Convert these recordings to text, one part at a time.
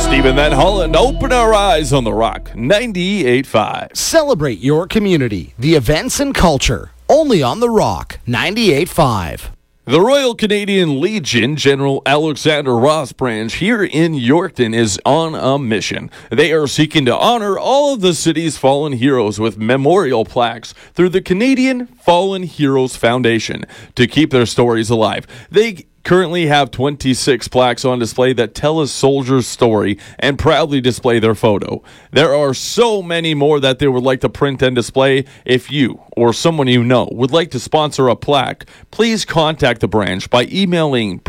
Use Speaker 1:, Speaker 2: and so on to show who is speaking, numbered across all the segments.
Speaker 1: Stephen Van Holland, open our eyes on the Rock 98.5.
Speaker 2: Celebrate your community, the events and culture, only on the Rock 98.5.
Speaker 1: The Royal Canadian Legion General Alexander Ross branch here in Yorkton is on a mission. They are seeking to honor all of the city's fallen heroes with memorial plaques through the Canadian Fallen Heroes Foundation to keep their stories alive. They currently have 26 plaques on display that tell a soldier's story and proudly display their photo. There are so many more that they would like to print and display. If you or someone you know would like to sponsor a plaque, please contact the branch by emailing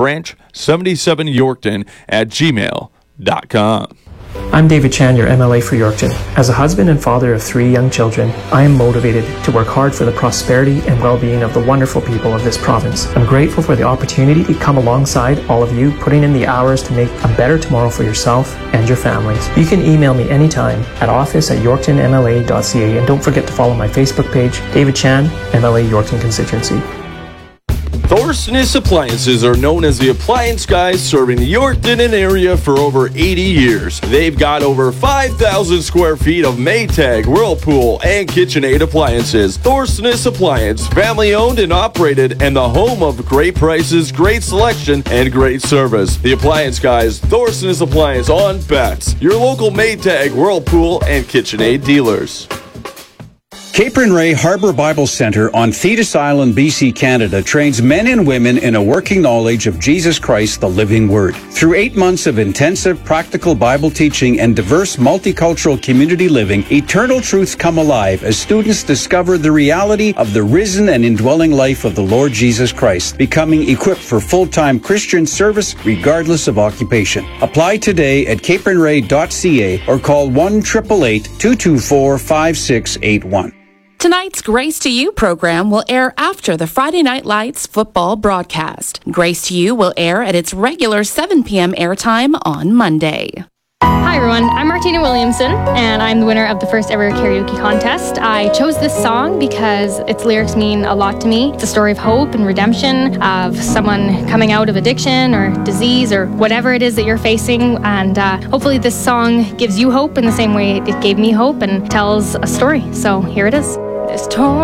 Speaker 1: branch77yorkton@gmail.com.
Speaker 3: I'm David Chan, your MLA for Yorkton. As a husband and father of 3 young children, I am motivated to work hard for the prosperity and well-being of the wonderful people of this province. I'm grateful for the opportunity to come alongside all of you, putting in the hours to make a better tomorrow for yourself and your families. You can email me anytime at office@yorktonmla.ca, and don't forget to follow my Facebook page, David Chan, MLA Yorkton Constituency.
Speaker 1: Thorsness Appliances are known as the appliance guys, serving Yorkton and area for over 80 years. They've got over 5,000 square feet of Maytag, Whirlpool, and KitchenAid appliances. Thorsness Appliance, family owned and operated, and the home of great prices, great selection, and great service. The appliance guys, Thorsness Appliance on Betts, your local Maytag, Whirlpool, and KitchenAid dealers.
Speaker 4: Capron Ray Harbor Bible Center on Thetis Island, BC, Canada trains men and women in a working knowledge of Jesus Christ, the living Word. Through 8 months of intensive practical Bible teaching and diverse multicultural community living, eternal truths come alive as students discover the reality of the risen and indwelling life of the Lord Jesus Christ, becoming equipped for full-time Christian service regardless of occupation. Apply today at capronray.ca or call 1-888-224-5681.
Speaker 5: Tonight's Grace to You program will air after the Friday Night Lights football broadcast. Grace to You will air at its regular 7 p.m. airtime on Monday.
Speaker 6: Hi everyone, I'm Martina Williamson, and I'm the winner of the first ever karaoke contest. I chose this song because its lyrics mean a lot to me. It's a story of hope and redemption, of someone coming out of addiction or disease or whatever it is that you're facing, and hopefully this song gives you hope in the same way it gave me hope and tells a story. So here it is. This torn